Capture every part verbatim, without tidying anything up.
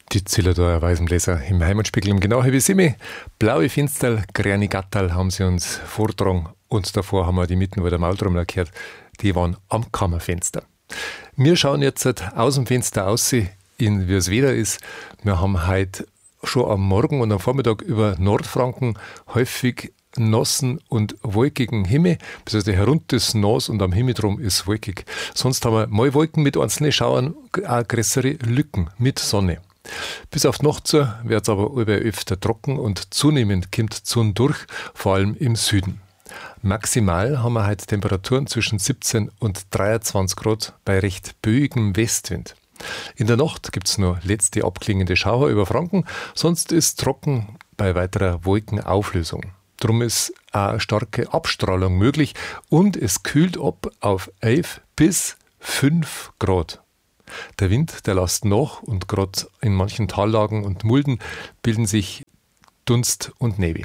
Die Zillertaler Weißenbläser im Heimatspiegel im genau halbe Simme. Blaue Finsterl, grüne Gatterl haben sie uns vorgetragen. Und davor haben wir die Mittenwalder Maultrommler gehört. Die waren am Kammerfenster. Wir schauen jetzt aus dem Fenster aus, in wie es Wetter ist. Wir haben heute schon am Morgen und am Vormittag über Nordfranken häufig nassen und wolkigen Himmel. Das heißt, herunter ist nass und am Himmel drum ist wolkig. Sonst haben wir mal Wolken mit einzelnen Schauern, auch größere Lücken mit Sonne. Bis auf die Nacht zu wird es aber öfter trocken und zunehmend kommt die Sonne durch, vor allem im Süden. Maximal haben wir heute Temperaturen zwischen siebzehn und dreiundzwanzig Grad bei recht böigem Westwind. In der Nacht gibt es nur letzte abklingende Schauer über Franken, sonst ist trocken bei weiterer Wolkenauflösung. Drum ist eine starke Abstrahlung möglich und es kühlt ab auf elf bis fünf Grad. Der Wind, der lässt nach und gerade in manchen Tallagen und Mulden bilden sich Dunst und Nebel.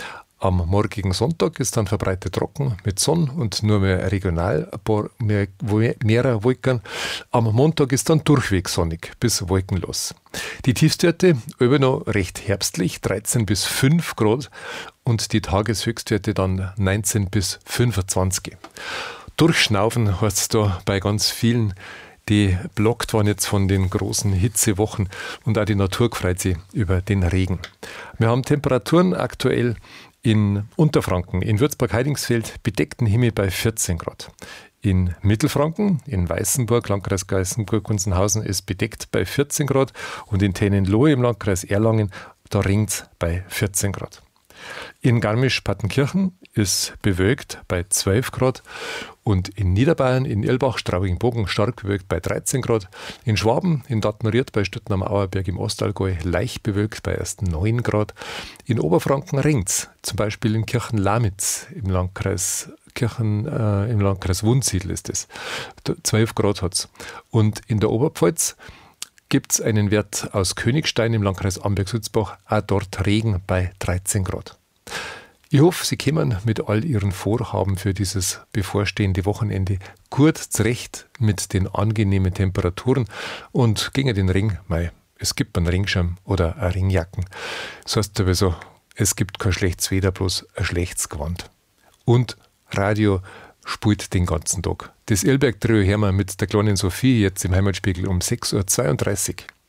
Am morgigen Sonntag ist dann verbreitet trocken mit Sonne und nur mehr regional ein paar mehr, mehrere Wolken. Am Montag ist dann durchweg sonnig bis wolkenlos. Die Tiefstwerte über noch recht herbstlich, dreizehn bis fünf Grad und die Tageshöchstwerte dann neunzehn bis fünfundzwanzig. Durchschnaufen heißt es da bei ganz vielen, die blockt waren jetzt von den großen Hitzewochen und auch die Natur gefreut sich über den Regen. Wir haben Temperaturen aktuell in Unterfranken, in Würzburg-Heidingsfeld, bedeckten Himmel bei vierzehn Grad. In Mittelfranken, in Weißenburg, Landkreis Geißenburg-Gunzenhausen, ist bedeckt bei vierzehn Grad und in Tennenlohe im Landkreis Erlangen, da regnet es bei vierzehn Grad. In Garmisch-Partenkirchen ist bewölkt bei zwölf Grad und in Niederbayern, in Irlbach, Straubing-Bogen stark bewölkt bei dreizehn Grad. In Schwaben, in Dattmeriert bei Stütten am Auerberg im Ostallgäu leicht bewölkt bei erst neun Grad. In Oberfranken regnet zum Beispiel in Kirchen-Lamitz im Landkreis Kirchen, äh, im Landkreis Wunsiedel ist es. zwölf Grad hat es. Und in der Oberpfalz gibt es einen Wert aus Königstein im Landkreis Amberg-Sulzbach, auch dort Regen bei dreizehn Grad. Ich hoffe, Sie kommen mit all Ihren Vorhaben für dieses bevorstehende Wochenende gut zurecht mit den angenehmen Temperaturen und gegen den Ring, mei, es gibt einen Ringschirm oder eine Ringjacken. Das heißt sowieso, es gibt kein schlechtes Wetter, bloß ein schlechtes Gewand. Und Radio spielt den ganzen Tag. Das Elberg-Trio hören wir mit der kleinen Sophie jetzt im Heimatspiegel um sechs Uhr zweiunddreißig.